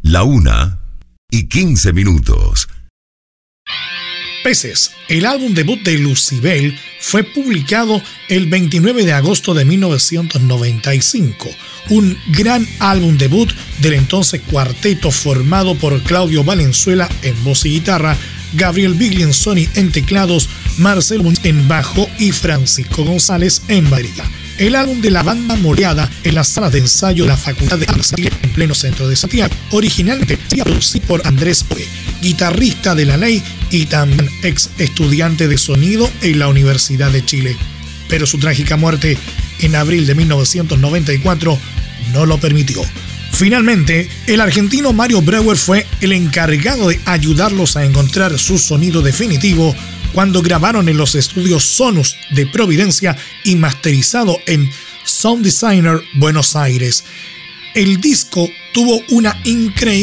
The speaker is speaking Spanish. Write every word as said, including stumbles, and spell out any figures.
La una y quince minutos. Peces, el álbum debut de Lucybell, fue publicado el veintinueve de agosto de mil novecientos noventa y cinco. Un gran álbum debut del entonces cuarteto formado por Claudio Valenzuela en voz y guitarra, Gabriel Biglianzoni en teclados, Marcelo Muñoz en bajo y Francisco González en batería. El álbum de la banda moleada en las salas de ensayo de la Facultad de Artes en pleno centro de Santiago, originalmente sería producido por Andrés Oe, guitarrista de La Ley y también ex estudiante de sonido en la Universidad de Chile. Pero su trágica muerte en abril de mil novecientos noventa y cuatro no lo permitió. Finalmente, el argentino Mario Breuer fue el encargado de ayudarlos a encontrar su sonido definitivo cuando grabaron en los estudios Sonus de Providencia y masterizado en Sound Designer Buenos Aires. El disco tuvo una increíble